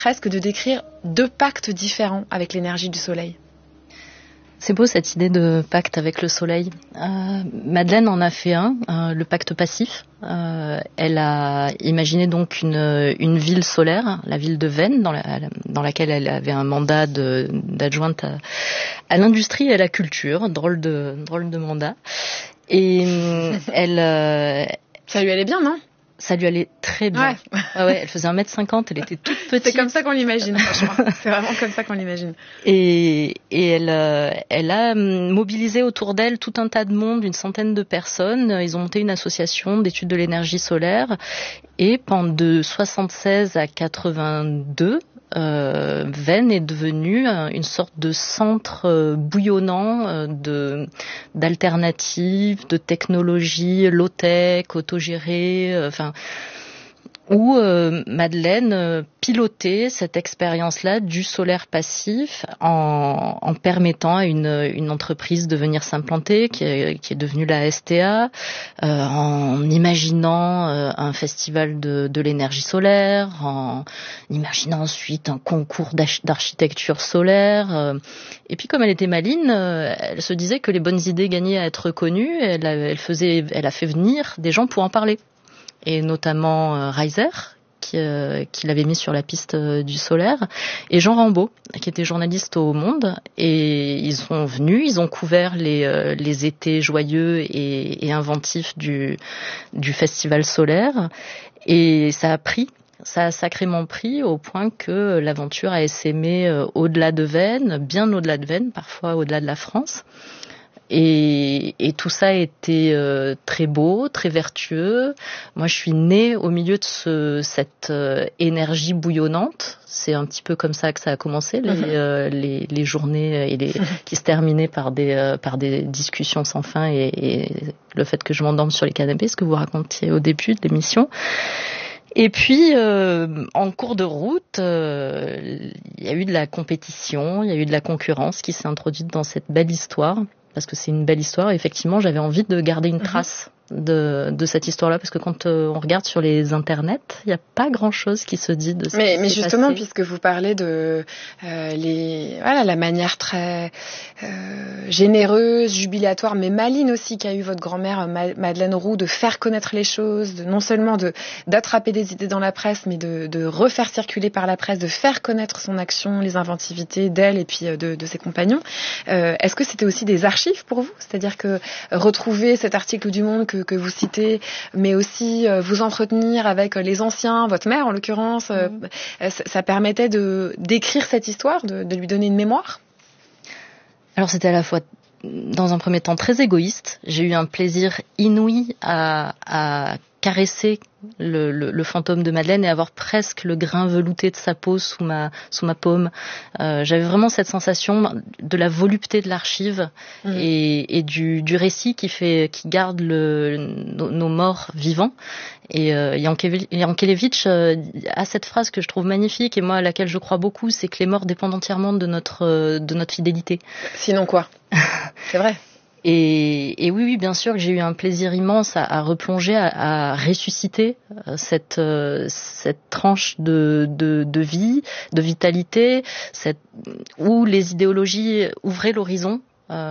presque de décrire deux pactes différents avec l'énergie du soleil. C'est beau cette idée de pacte avec le soleil. Madeleine en a fait un, le pacte passif. Elle a imaginé donc une ville solaire, la ville de Veynes, dans laquelle elle avait un mandat d'adjointe à l'industrie et à la culture. Drôle de mandat. Et ça lui allait bien, non ? Ça lui allait très bien. Ouais, elle faisait 1m50, elle était toute petite. C'est comme ça qu'on l'imagine, franchement. C'est vraiment comme ça qu'on l'imagine. Et elle a mobilisé autour d'elle tout un tas de monde, une centaine de personnes. Ils ont monté une association d'études de l'énergie solaire. Et de 76 à 82, Veynes est devenue une sorte de centre bouillonnant d'alternatives, de technologies low-tech, autogérées, où Madeleine pilotait cette expérience-là du solaire passif en permettant à une entreprise de venir s'implanter, qui est devenue la STA, en imaginant un festival de l'énergie solaire, en imaginant ensuite un concours d'architecture solaire. Et puis comme elle était maligne, elle se disait que les bonnes idées gagnaient à être connues. Elle a fait venir des gens pour en parler. Et notamment Reiser, qui l'avait mis sur la piste du solaire, et Jean Rambaud, qui était journaliste au Monde. Et ils sont venus, ils ont couvert les étés joyeux et inventifs du festival solaire. Et ça a sacrément pris au point que l'aventure a essaimé au-delà de Veynes, bien au-delà de Veynes, parfois au-delà de la France. Et tout ça a été très beau, très vertueux. Moi, je suis née au milieu de cette énergie bouillonnante. C'est un petit peu comme ça que ça a commencé, les journées qui se terminaient par des discussions sans fin et le fait que je m'endorme sur les canapés, ce que vous racontiez au début de l'émission. Et puis, en cours de route, il y a eu de la compétition, il y a eu de la concurrence qui s'est introduite dans cette belle histoire. Parce que c'est une belle histoire. Et effectivement, j'avais envie de garder une trace de cette histoire-là, parce que quand on regarde sur les internets, il n'y a pas grand-chose qui se dit de ça. Mais justement, passé. Puisque vous parlez de la manière très généreuse, jubilatoire, mais maligne aussi qu'a eu votre grand-mère Madeleine Roux de faire connaître les choses, non seulement d'attraper des idées dans la presse, mais de refaire circuler par la presse, de faire connaître son action, les inventivités d'elle et puis de ses compagnons. Est-ce que c'était aussi des archives pour vous ? C'est-à-dire que retrouver cet article du Monde que vous citez, mais aussi vous entretenir avec les anciens, votre mère en l'occurrence, ça permettait d'écrire cette histoire, de lui donner une mémoire ? Alors c'était à la fois, dans un premier temps, très égoïste. J'ai eu un plaisir inouï à caresser le fantôme de Madeleine et avoir presque le grain velouté de sa peau sous ma paume. J'avais vraiment cette sensation de la volupté de l'archive et du récit qui garde nos morts vivants. Et Yankelevitch a cette phrase que je trouve magnifique et moi à laquelle je crois beaucoup, c'est que les morts dépendent entièrement de notre fidélité. Sinon quoi ? C'est vrai. Et oui, bien sûr que j'ai eu un plaisir immense à replonger, à ressusciter cette tranche de vie, de vitalité, où les idéologies ouvraient l'horizon.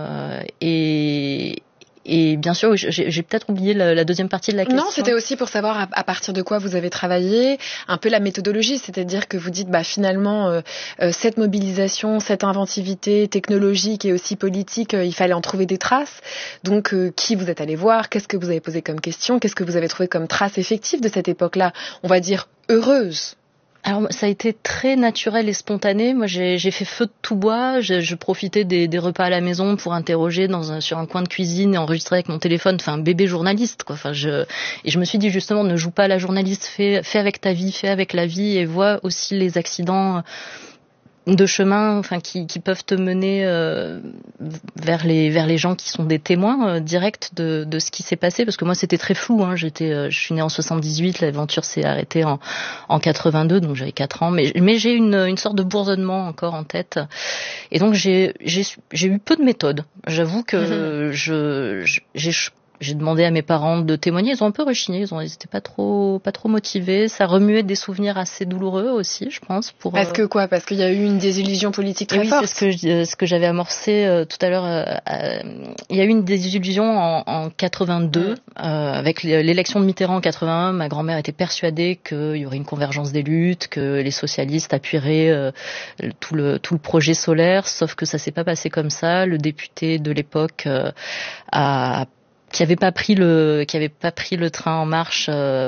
Et bien sûr, j'ai peut-être oublié la deuxième partie de la question. Non, c'était aussi pour savoir à partir de quoi vous avez travaillé, un peu la méthodologie, c'est-à-dire que vous dites finalement cette mobilisation, cette inventivité technologique et aussi politique, il fallait en trouver des traces. Donc qui vous êtes allé voir, qu'est-ce que vous avez posé comme question, qu'est-ce que vous avez trouvé comme trace effective de cette époque-là, on va dire heureuse? Alors ça a été très naturel et spontané. Moi j'ai fait feu de tout bois. Je profitais des repas à la maison pour interroger sur un coin de cuisine et enregistrer avec mon téléphone. Enfin un bébé journaliste quoi. Et je me suis dit justement ne joue pas la journaliste, fais avec ta vie, fais avec la vie et vois aussi les accidents de chemin, qui peuvent te mener vers les gens qui sont des témoins directs de ce qui s'est passé, parce que moi c'était très flou. Je suis née en 78, l'aventure s'est arrêtée en 82, donc j'avais 4 ans, mais j'ai une sorte de bourdonnement encore en tête, et donc j'ai eu peu de méthode. J'avoue que J'ai demandé à mes parents de témoigner. Ils ont un peu rechigné. Ils étaient pas trop motivés. Ça remuait des souvenirs assez douloureux aussi, je pense. Parce qu'il y a eu une désillusion politique très forte. Oui, c'est ce que j'avais amorcé tout à l'heure. Il y a eu une désillusion en 82 avec l'élection de Mitterrand en 81. Ma grand-mère était persuadée qu'il y aurait une convergence des luttes, que les socialistes appuieraient tout le projet solaire. Sauf que ça s'est pas passé comme ça. Le député de l'époque qui avait pas pris le train en marche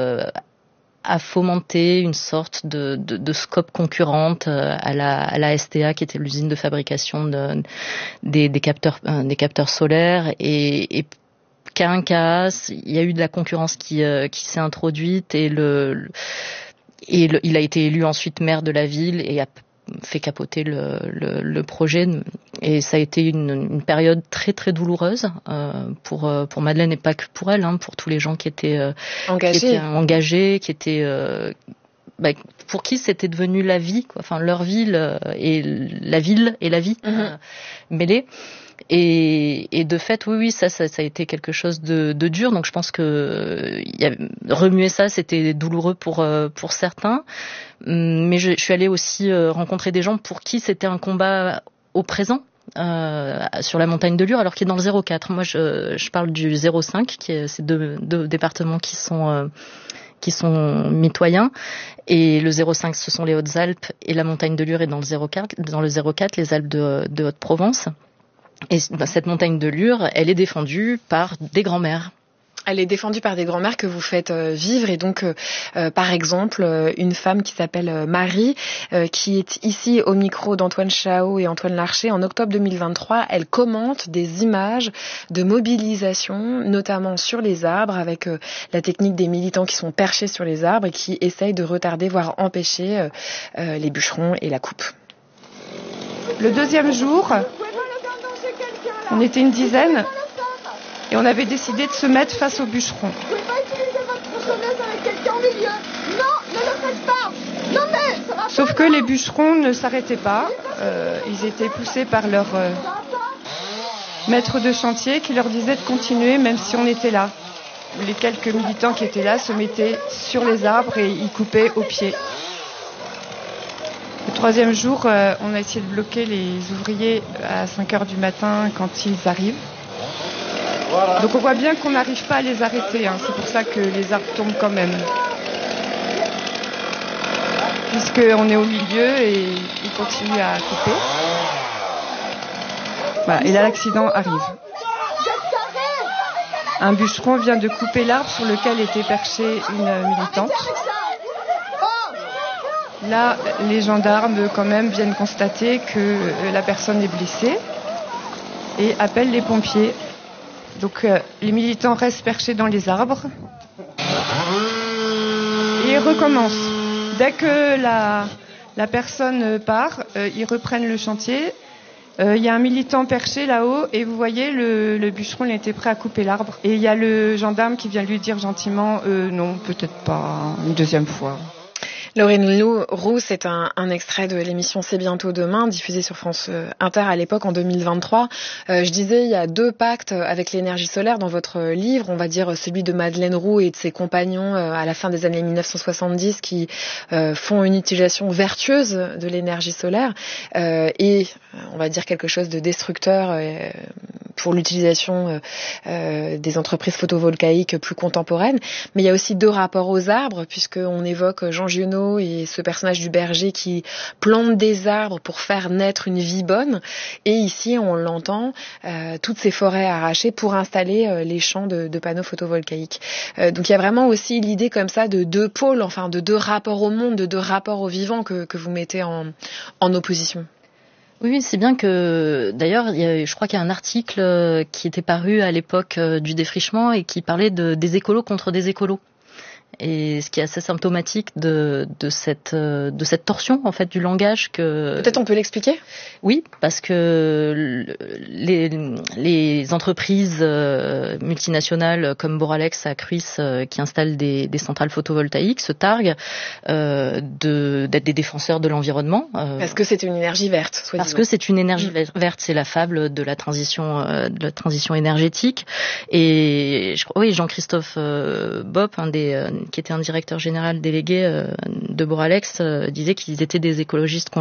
a fomenté une sorte de scope concurrente à la STA, qui était l'usine de fabrication des capteurs solaires, et qu'à un cas, il y a eu de la concurrence qui s'est introduite, et il a été élu ensuite maire de la ville et a fait capoter le projet, et ça a été une période très très douloureuse pour Madeleine, et pas que pour elle, pour tous les gens qui étaient engagés, qui étaient pour qui c'était devenu la vie, quoi. Enfin, leur ville et la vie mêlées. Et de fait, oui, ça a été quelque chose de dur. Donc je pense que remuer ça, c'était douloureux pour certains. Mais je suis allée aussi rencontrer des gens pour qui c'était un combat au présent. Sur la montagne de Lure, alors qu'il est dans le 04. Moi, je parle du 05, qui est ces deux départements qui sont mitoyens. Et le 05, ce sont les Hautes-Alpes, et la montagne de Lure est dans le 04, les Alpes de Haute-Provence. Et cette montagne de Lure, elle est défendue par des grands-mères. Elle est défendue par des grands-mères que vous faites vivre, et donc par exemple une femme qui s'appelle Marie, qui est ici au micro d'Antoine Chao et Antoine Larcher en octobre 2023. Elle commente des images de mobilisation, notamment sur les arbres, avec la technique des militants qui sont perchés sur les arbres et qui essayent de retarder, voire empêcher les bûcherons et la coupe. Le deuxième jour, on était une dizaine. Et on avait décidé de se mettre face aux bûcherons. Vous pouvez pas utiliser votre tronçonneuse avec quelqu'un au milieu. Non, ne le faites pas. Non mais ça va. Sauf que les bûcherons ne s'arrêtaient pas. Ils étaient poussés par leur maître de chantier qui leur disait de continuer même si on était là. Les quelques militants qui étaient là se mettaient sur les arbres et ils coupaient au pied. Le troisième jour, on a essayé de bloquer les ouvriers à 5h du matin quand ils arrivent. Donc on voit bien qu'on n'arrive pas à les arrêter, c'est pour ça que les arbres tombent quand même. Puisqu'on est au milieu et ils continuent à couper. Voilà, et là l'accident arrive. Un bûcheron vient de couper l'arbre sur lequel était perchée une militante. Là, les gendarmes quand même viennent constater que la personne est blessée et appellent les pompiers. Donc les militants restent perchés dans les arbres et recommencent. Dès que la personne part, ils reprennent le chantier. Il y a un militant perché là-haut et vous voyez le bûcheron, il était prêt à couper l'arbre. Et il y a le gendarme qui vient lui dire gentiment non, peut-être pas une deuxième fois. Laurine Roux, c'est un extrait de l'émission C'est bientôt demain, diffusée sur France Inter à l'époque en 2023. Je disais, il y a deux pactes avec l'énergie solaire dans votre livre, on va dire celui de Madeleine Roux et de ses compagnons à la fin des années 1970 qui font une utilisation vertueuse de l'énergie solaire et on va dire quelque chose de destructeur pour l'utilisation des entreprises photovoltaïques plus contemporaines. Mais il y a aussi deux rapports aux arbres, puisqu'on évoque Jean Giono et ce personnage du berger qui plante des arbres pour faire naître une vie bonne. Et ici, on l'entend, toutes ces forêts arrachées pour installer les champs de panneaux photovoltaïques. Donc il y a vraiment aussi l'idée comme ça de deux pôles, enfin de deux rapports au monde, de deux rapports au vivant que vous mettez en opposition. Oui, c'est bien que, d'ailleurs, je crois qu'il y a un article qui était paru à l'époque du défrichement et qui parlait des écolos contre des écolos. Et ce qui est assez symptomatique de cette torsion en fait du langage que peut-être on peut l'expliquer. Oui, parce que les entreprises multinationales comme Boralex à Cruis qui installent des centrales photovoltaïques se targuent d'être des défenseurs de l'environnement. Parce que c'est une énergie verte, soi-disant. Parce que c'est une énergie verte, c'est la fable de la transition énergétique. Et Jean-Christophe Bopp, qui était un directeur général délégué de Boralex, disait qu'ils étaient des écologistes